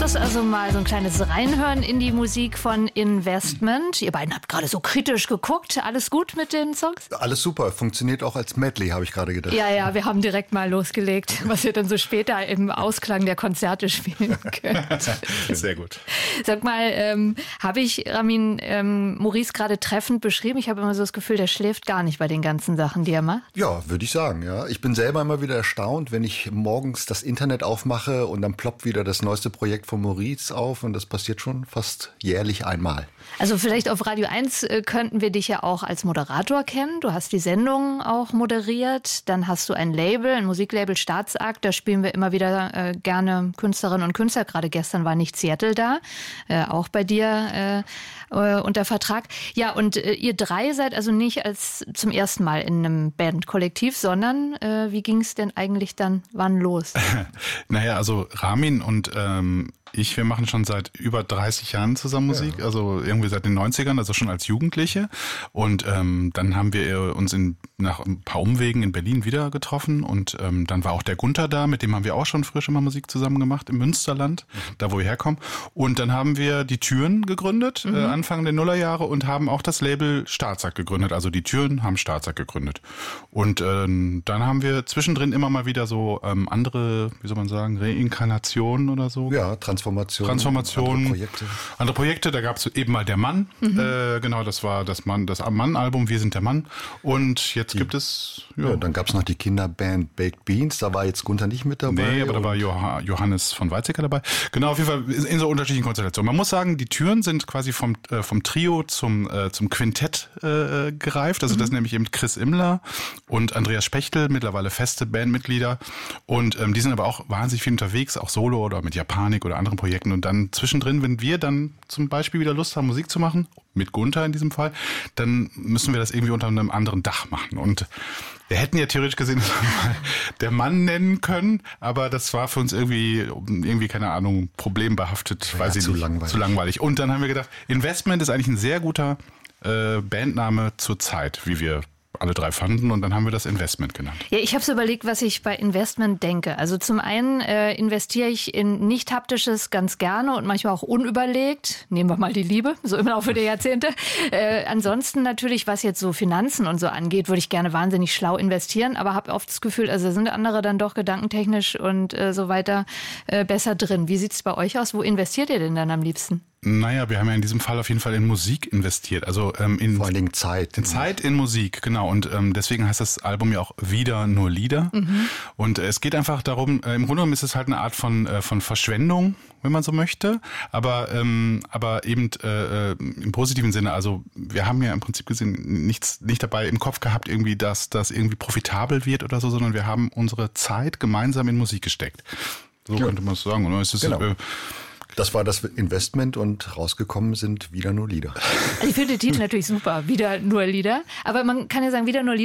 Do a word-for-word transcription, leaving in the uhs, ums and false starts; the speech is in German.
das also mal so ein kleines Reinhören in die Musik von Investment. Ihr beiden habt gerade so kritisch geguckt. Alles gut mit den Songs? Alles super. Funktioniert auch als Medley, habe ich gerade gedacht. Ja, ja, wir haben direkt mal losgelegt, was ihr dann so später im Ausklang der Konzerte spielen könnt. Sehr gut. Sag mal, ähm, habe ich Ramin ähm, Maurice gerade treffend beschrieben? Ich habe immer so das Gefühl, der schläft gar nicht bei den ganzen Sachen, die er macht. Ja, würde ich sagen, ja. Ich bin selber immer wieder erstaunt, wenn ich morgens das Internet aufmache und dann ploppt wieder das neueste Projekt von Maurice auf und das passiert schon fast jährlich einmal. Also vielleicht auf Radio eins äh, könnten wir dich ja auch als Moderator kennen. Du hast die Sendung auch moderiert. Dann hast du ein Label, ein Musiklabel Staatsakt. Da spielen wir immer wieder äh, gerne Künstlerinnen und Künstler. Gerade gestern war nicht Seattle da, äh, auch bei dir äh, äh, unter Vertrag. Ja, und äh, ihr drei seid also nicht als zum ersten Mal in einem Bandkollektiv, sondern äh, wie ging es denn eigentlich dann wann los? Naja, also Ramin und ähm, ich, wir machen schon seit über dreißig Jahren zusammen Musik, ja. Also irgendwie seit den neunzigern, also schon als Jugendliche. Und ähm, dann haben wir uns in, nach ein paar Umwegen in Berlin wieder getroffen und ähm, dann war auch der Gunther da, mit dem haben wir auch schon früher schon mal Musik zusammen gemacht im Münsterland, mhm. da wo wir herkommen. Und dann haben wir die Türen gegründet, mhm. äh, Anfang der Nullerjahre und haben auch das Label Staatsakt gegründet. Also die Türen haben Staatsakt gegründet. Und ähm, dann haben wir zwischendrin immer mal wieder so ähm, andere, wie soll man sagen, Reinkarnationen oder so. Ja, Transformation. Transformation, andere Projekte. Andere Projekte, da gab es eben mal Der Mann, mhm. äh, genau, das war das Mann, das Mann-Album, Wir sind der Mann. Und jetzt die, gibt es... Ja, ja dann gab es noch die Kinderband Baked Beans, da war jetzt Gunther nicht mit dabei. Nee, aber da war Joh- Johannes von Weizsäcker dabei. Genau, auf jeden Fall in so unterschiedlichen Konstellationen. Man muss sagen, die Türen sind quasi vom, äh, vom Trio zum, äh, zum Quintett äh, gereift. Also mhm. das ist nämlich eben Chris Immler und Andreas Spechtel, mittlerweile feste Bandmitglieder. Und ähm, die sind aber auch wahnsinnig viel unterwegs, auch solo oder mit Japanik oder anderen Projekten. Und dann zwischendrin, wenn wir dann zum Beispiel wieder Lust haben, Musik zu machen, mit Gunther in diesem Fall, dann müssen wir das irgendwie unter einem anderen Dach machen. Und wir hätten ja theoretisch gesehen mal Der Mann nennen können, aber das war für uns irgendwie, irgendwie keine Ahnung, problembehaftet, ja, weiß ich zu nicht, langweilig. zu langweilig. Und dann haben wir gedacht, Investment ist eigentlich ein sehr guter äh, Bandname zur Zeit, wie wir alle drei fanden, und dann haben wir das Investment genannt. Ja, ich habe so überlegt, was ich bei Investment denke. Also zum einen äh, investiere ich in nicht-haptisches ganz gerne und manchmal auch unüberlegt. Nehmen wir mal die Liebe, so im Laufe der Jahrzehnte. Äh, ansonsten natürlich, was jetzt so Finanzen und so angeht, würde ich gerne wahnsinnig schlau investieren, aber habe oft das Gefühl, also sind andere dann doch gedankentechnisch und äh, so weiter äh, besser drin. Wie sieht es bei euch aus? Wo investiert ihr denn dann am liebsten? Naja, wir haben ja in diesem Fall auf jeden Fall in Musik investiert. Also ähm, in vor allen Dingen Zeit. In Zeit in Musik, genau. Und ähm, deswegen heißt das Album ja auch Wieder nur Lieder. Mhm. Und äh, es geht einfach darum, äh, im Grunde genommen ist es halt eine Art von äh, von Verschwendung, wenn man so möchte. Aber ähm, aber eben äh, im positiven Sinne. Also wir haben ja im Prinzip gesehen nichts nicht dabei im Kopf gehabt, irgendwie, dass das irgendwie profitabel wird oder so, sondern wir haben unsere Zeit gemeinsam in Musik gesteckt. So ja. könnte man es sagen. Oder es ist genau. äh, Das war das Investment und rausgekommen sind Wieder nur Lieder. Also ich finde den Titel natürlich super, Wieder nur Lieder. Aber man kann ja sagen, Wieder nur Lieder.